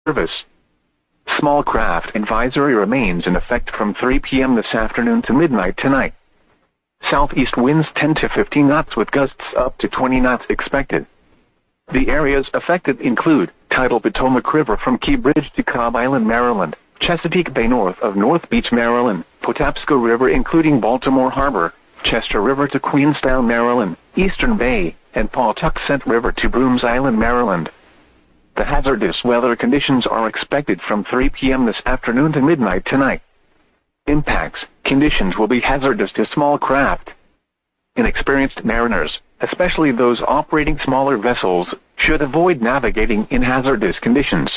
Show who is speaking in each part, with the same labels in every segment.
Speaker 1: service. Small craft advisory remains in effect from 3 p.m. this afternoon to midnight tonight. Southeast winds 10 to 15 knots with gusts up to 20 knots expected. The areas affected include tidal Potomac River from Key Bridge to Cobb Island, Maryland, Chesapeake Bay north of North Beach, Maryland, Patapsco River including Baltimore Harbor, Chester River to Queenstown, Maryland, Eastern Bay, and Pawtuxet River to Brooms Island, Maryland. The hazardous weather conditions are expected from 3 p.m. this afternoon to midnight tonight. Impacts: conditions will be hazardous to small craft. Inexperienced mariners, especially those operating smaller vessels, should avoid navigating in hazardous conditions.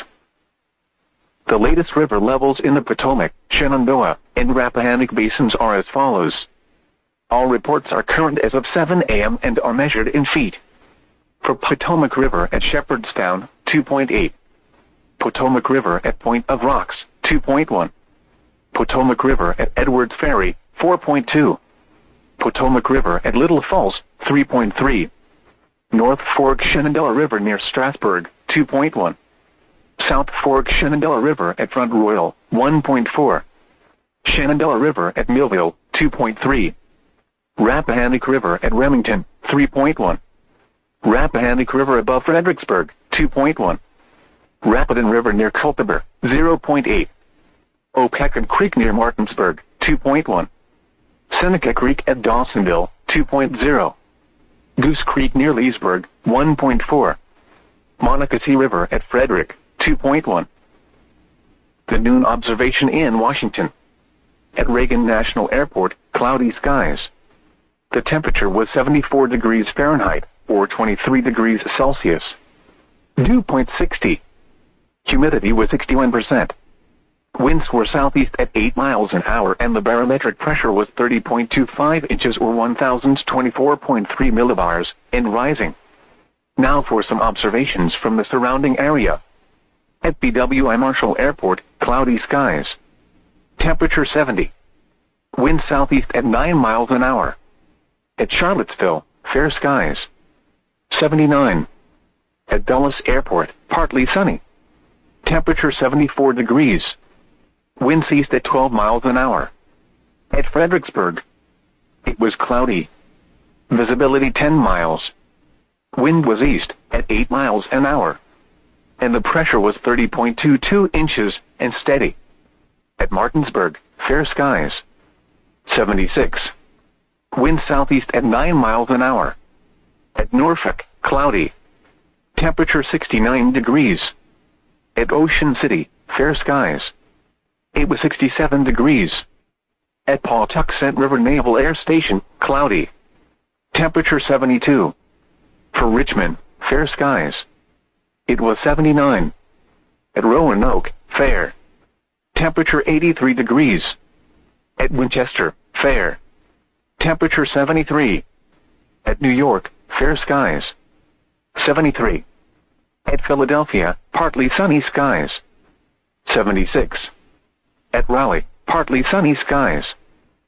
Speaker 1: The latest river levels in the Potomac, Shenandoah, and Rappahannock basins are as follows. All reports are current as of 7 a.m. and are measured in feet. For Potomac River at Shepherdstown, 2.8. Potomac River at Point of Rocks, 2.1. Potomac River at Edwards Ferry, 4.2. Potomac River at Little Falls, 3.3. North Fork Shenandoah River near Strasburg, 2.1. South Fork Shenandoah River at Front Royal, 1.4. Shenandoah River at Millville, 2.3. Rappahannock River at Remington, 3.1. Rappahannock River above Fredericksburg, 2.1. Rapidan River near Culpeper, 0.8. Opequon Creek near Martinsburg, 2.1. Seneca Creek at Dawsonville, 2.0. Goose Creek near Leesburg, 1.4. Monocacy River at Frederick, 2.1. The noon observation in Washington. At Reagan National Airport, cloudy skies. The temperature was 74 degrees Fahrenheit, or 23 degrees Celsius. Dew point 60. Humidity was 61%. Winds were southeast at 8 miles an hour and the barometric pressure was 30.25 inches or 1024.3 millibars, and rising. Now for some observations from the surrounding area. At BWI Marshall Airport, cloudy skies. Temperature 70. Wind southeast at 9 miles an hour. At Charlottesville, fair skies. 79. At Dulles Airport, partly sunny. Temperature 74 degrees. Winds east at 12 miles an hour. At Fredericksburg, it was cloudy. Visibility 10 miles. Wind was east at 8 miles an hour. And the pressure was 30.22 inches and steady. At Martinsburg, fair skies. 76. Wind southeast at 9 miles an hour. At Norfolk, cloudy. Temperature 69 degrees. At Ocean City, fair skies. It was 67 degrees. At Pawtuxet River Naval Air Station, cloudy. Temperature 72. For Richmond, fair skies. It was 79. At Roanoke, fair. Temperature 83 degrees. At Winchester, fair. Temperature 73. At New York, fair skies. 73. At Philadelphia, partly sunny skies. 76. At Raleigh, partly sunny skies.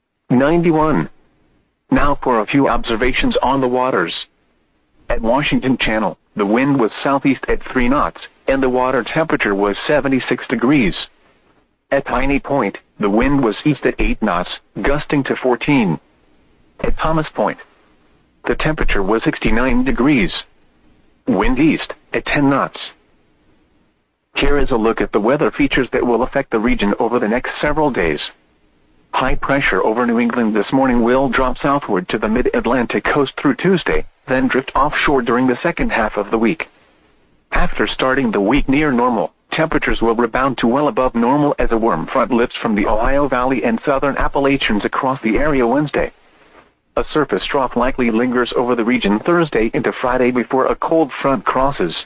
Speaker 1: 91. Now for a few observations on the waters. At Washington Channel, the wind was southeast at 3 knots, and the water temperature was 76 degrees. At Piney Point, the wind was east at 8 knots, gusting to 14. At Thomas Point, the temperature was 69 degrees. Wind east at 10 knots. Here is a look at the weather features that will affect the region over the next several days. High pressure over New England this morning will drop southward to the mid-Atlantic coast through Tuesday, then drift offshore during the second half of the week. After starting the week near normal, temperatures will rebound to well above normal as a warm front lifts from the Ohio Valley and southern Appalachians across the area Wednesday. A surface trough likely lingers over the region Thursday into Friday before a cold front crosses.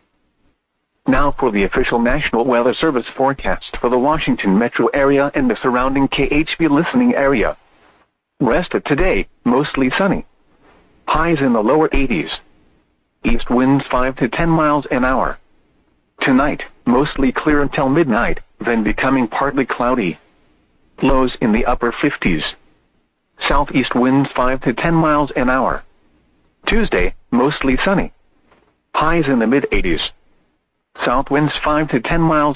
Speaker 1: Now for the official National Weather Service forecast for the Washington metro area and the surrounding KHB listening area. Rest of today, mostly sunny. Highs in the lower 80s. East winds 5 to 10 miles an hour. Tonight, mostly clear until midnight, then becoming partly cloudy. Lows in the upper 50s. Southeast winds 5 to 10 miles an hour. Tuesday, mostly sunny. Highs in the mid-80s. South winds 5 to 10 miles